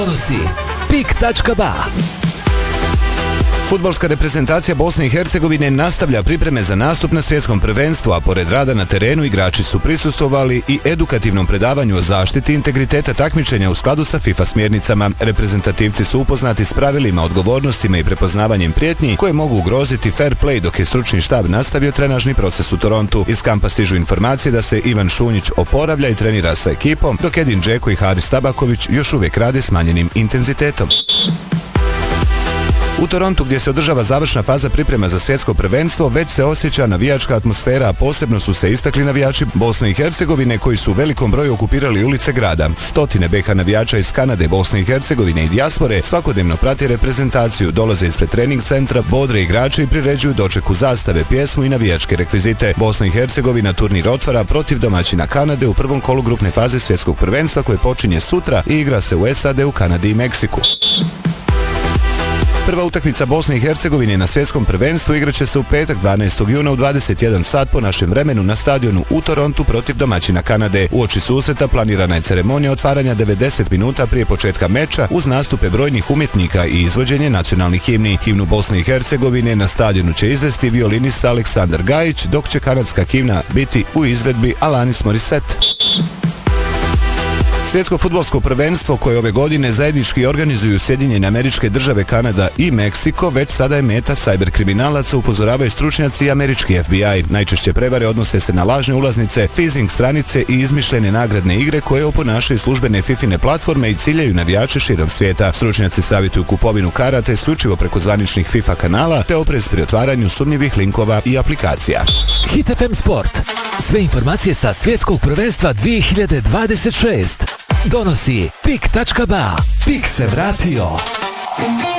Donosi pik.ba. Fudbalska reprezentacija Bosne i Hercegovine nastavlja pripreme za nastup na svjetskom prvenstvu, a pored rada na terenu igrači su prisustvovali i edukativnom predavanju o zaštiti integriteta takmičenja u skladu sa FIFA smjernicama. Reprezentativci su upoznati s pravilima, odgovornostima i prepoznavanjem prijetnji koje mogu ugroziti fair play, dok je stručni štab nastavio trenažni proces u Torontu. Iz kampa stižu informacije da se Ivan Šunjić oporavlja i trenira sa ekipom, dok Edin Džeko i Haris Tabaković još uvijek rade smanjenim intenzitetom. U Torontu, gdje se održava završna faza priprema za svjetsko prvenstvo, već se osjeća navijačka atmosfera, a posebno su se istakli navijači Bosne i Hercegovine koji su u velikom broju okupirali ulice grada. Stotine BK navijača iz Kanade, Bosne i Hercegovine i dijaspore svakodnevno prati reprezentaciju, dolaze ispred trening centra, bodre igrače i priređuju dočeku zastave, pjesmu i navijačke rekvizite. Bosna i Hercegovina turnir otvara protiv domaćina Kanade u prvom kolu grupne faze svjetskog prvenstva koje počinje sutra i igra se u SAD, u Kanadi i Meksiku. Prva utakmica Bosne i Hercegovine na svjetskom prvenstvu igraće se u petak 12. juna u 21 sat po našem vremenu na stadionu u Torontu protiv domaćina Kanade. Uoči susreta planirana je ceremonija otvaranja 90 minuta prije početka meča uz nastupe brojnih umjetnika i izvođenje nacionalnih himni. Himnu Bosne i Hercegovine na stadionu će izvesti violinista Aleksandar Gajić, dok će kanadska himna biti u izvedbi Alanis Morissette. Svjetsko fudbalsko prvenstvo koje ove godine zajednički organizuju Sjedinjene Američke Države, Kanada i Meksiko već sada je meta cyber kriminalaca, upozoravaju stručnjaci i američki FBI. Najčešće prevare odnose se na lažne ulaznice, phishing stranice i izmišljene nagradne igre koje oponašaju službene FIFA-ine platforme i ciljaju navijače širom svijeta. Stručnjaci savjetuju kupovinu karata isključivo preko zvaničnih FIFA kanala te oprez pri otvaranju sumnjivih linkova i aplikacija. Hit FM Sport. Sve informacije sa svjetskog prvenstva 2026. Donosi pik.ba. Pik se vratio.